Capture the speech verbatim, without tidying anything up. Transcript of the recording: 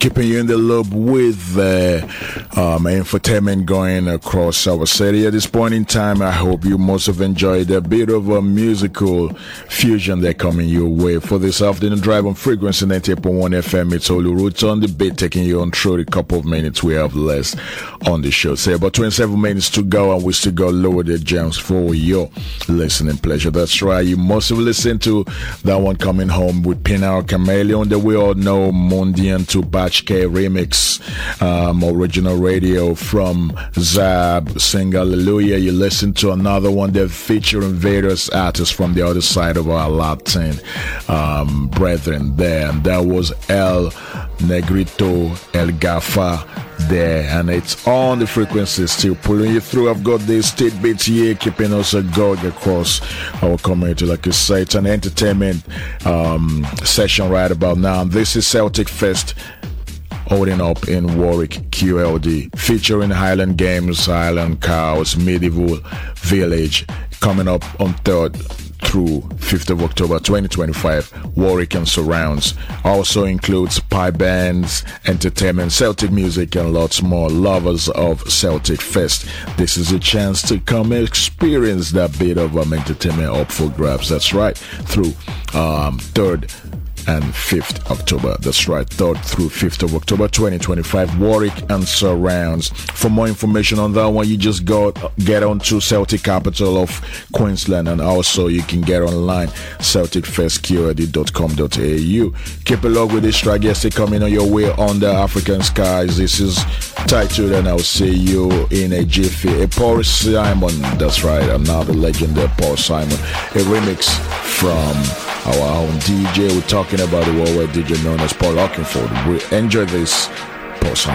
keeping you in the loop with uh, um, infotainment going across our city at this point in time. I hope you must have enjoyed a bit of a musical fusion that coming your way for this afternoon drive on frequency ninety-eight point one F M. It's Olu Roots on the beat, taking you on through the couple of minutes we have less on the show. Say about twenty-seven minutes to go, and we still got loaded gems for your listening pleasure. That's right. You must have listened to that one coming home with Pinar Chameleon that we all know, Mondian to Batch K remix, um, original radio from Zab, Sing Hallelujah. You listen to another one that featuring various artists from the other side of our Latin um, brethren there, and that was El Negrito El Gafa there, and it's on the frequency, still pulling you through. I've got these tidbits here keeping us going across our community. Like I say, it's an entertainment um, session right about now. This is Celtic Fest holding up in Warwick Q L D, featuring Highland Games, Highland Cows, Medieval Village, coming up on third through fifth of October twenty twenty-five, Warwick and surrounds. Also includes pipe bands, entertainment, Celtic music, and lots more. Lovers of Celtic Fest, this is a chance to come experience that bit of um, entertainment up for grabs. That's right, through um, third and fifth October. That's right, third through fifth of October twenty twenty-five, Warwick and surrounds. For more information on that one, you just go get on to Celtic Capital of Queensland, and also you can get online celtic fest q l d dot com dot a u. Keep a log with this track. Yes, coming on your way on the African skies. This is titled, and I'll see you in a jiffy. A Paul Simon, that's right, another legendary Paul Simon, a remix from our own D J. We're talking about the worldwide D J known as Paul Oakenfold. We enjoy this, Paul Simon.